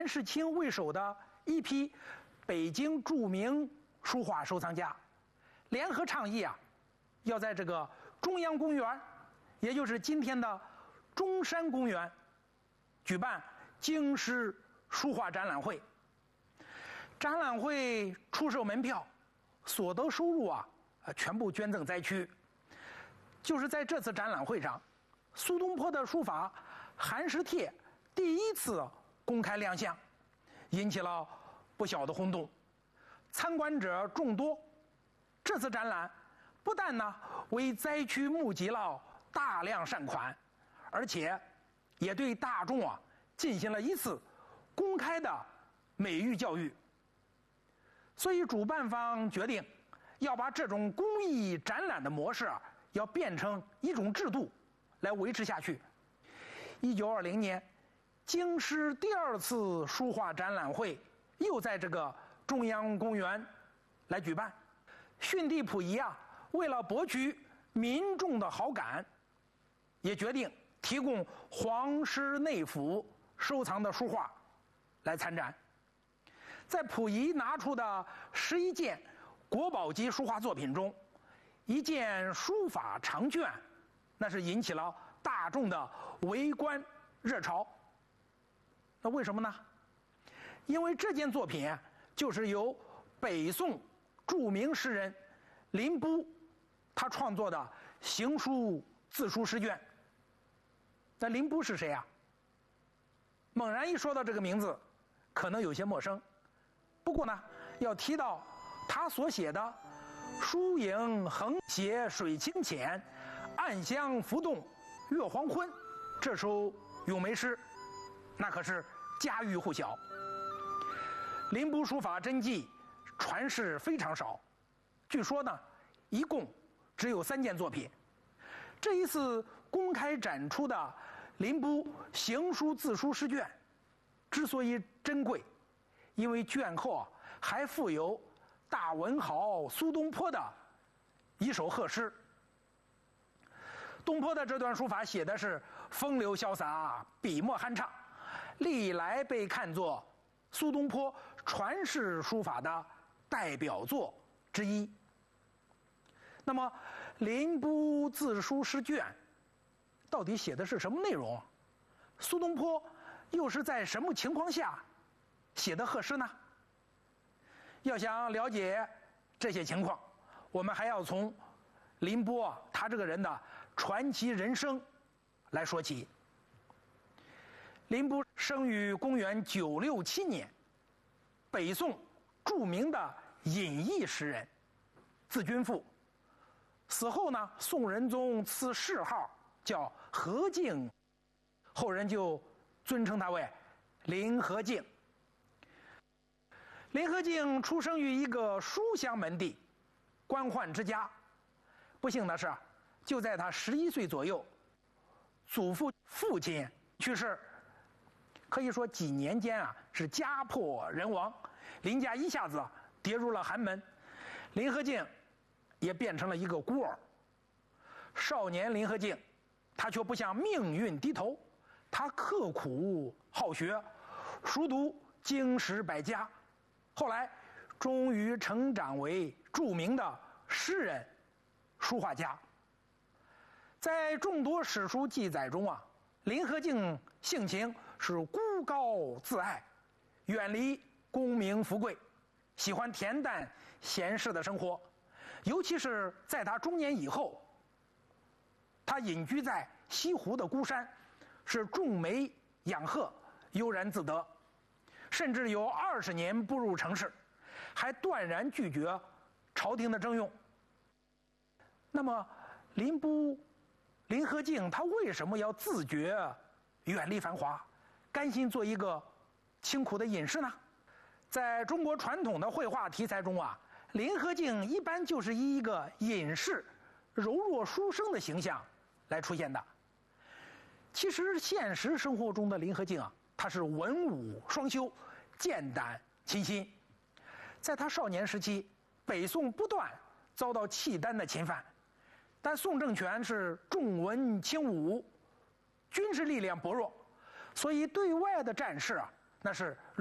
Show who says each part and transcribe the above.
Speaker 1: 袁世清为首的一批北京著名书画收藏家联合倡议要在这个中央公园，也就是今天的中山公园，举办京师书画展览会。展览会出售门票，所得收入全部捐赠灾区。就是在这次展览会上，苏东坡的书法《寒食帖》第一次公开亮相，引起了不小的轰动，参观者众多。这次展览不但为灾区募集了大量善款，而且也对大众进行了一次公开的美育教育。所以主办方决定要把这种公益展览的模式要变成一种制度来维持下去。1920年京师第二次书画展览会又在这个中央公园来举办。逊帝溥仪为了博取民众的好感，也决定提供皇室内府收藏的书画来参展。在溥仪拿出的11件国宝级书画作品中，一件书法长卷，那是引起了大众的围观热潮。那为什么呢？因为这件作品就是由北宋著名诗人林逋他创作的行书自书诗卷。那林逋是谁猛然一说到这个名字，可能有些陌生。不过要提到他所写的“疏影横斜水清浅，暗香浮动月黄昏”这首咏梅诗，那可是家喻户晓。林逋书法真迹传世非常少，据说一共只有3件作品。这一次公开展出的林逋行书自书诗卷之所以珍贵，因为卷后还附有大文豪苏东坡的一首贺诗。东坡的这段书法写的是风流潇洒，笔墨酣畅，历来被看作苏东坡传世书法的代表作之一。那么林逋自书诗卷到底写的是什么内容？苏东坡又是在什么情况下写的贺诗呢？要想了解这些情况，我们还要从林逋他这个人的传奇人生来说起。林逋生于公元967年，北宋著名的隐逸诗人，字君赋。死后宋仁宗赐谥号叫和敬，后人就尊称他为林和敬。林和敬出生于一个书香门第，官宦之家。不幸的是，就在他11岁左右，祖父亲去世，可以说几年间是家破人亡，林家一下子跌入了寒门，林和敬也变成了一个孤儿。少年林和敬他却不向命运低头，他刻苦好学，熟读经史百家，后来终于成长为著名的诗人、书画家。在众多史书记载中林和敬性情是孤高自爱，远离功名富贵，喜欢恬淡闲适的生活。尤其是在他中年以后，他隐居在西湖的孤山，是种梅养鹤，悠然自得，甚至有20年不入城市，还断然拒绝朝廷的征用。那么林和敬他为什么要自觉远离繁华，甘心做一个清苦的隐士呢？在中国传统的绘画题材中林和敬一般就是以一个隐士、柔弱书生的形象来出现的。其实现实生活中的林和敬他是文武双修，剑胆齐心。在他少年时期，北宋不断遭到契丹的侵犯，但宋政权是重文轻武，军事力量薄弱，所以对外的战事那是